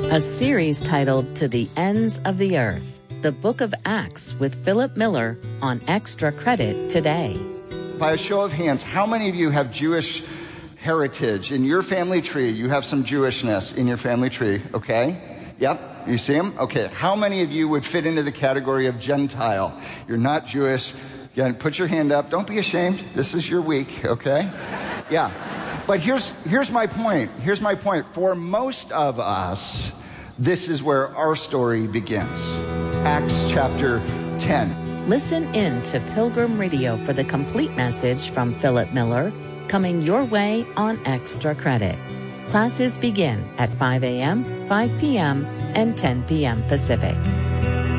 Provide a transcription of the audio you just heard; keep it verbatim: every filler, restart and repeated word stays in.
A series titled To the Ends of the Earth, the Book of Acts with Philip Miller on Extra Credit today. By a show of hands, how many of you have Jewish heritage in your family tree? You have some Jewishness in your family tree, okay? Yep, you see them? Okay, how many of you would fit into the category of Gentile? You're not Jewish. Again, put your hand up. Don't be ashamed. This is your week, okay? Yeah. But here's here's my point. Here's my point. For most of us, this is where our story begins. Acts chapter ten. Listen in to Pilgrim Radio for the complete message from Philip Miller, coming your way on Extra Credit. Classes begin at five a.m., five p.m., and ten p.m. Pacific.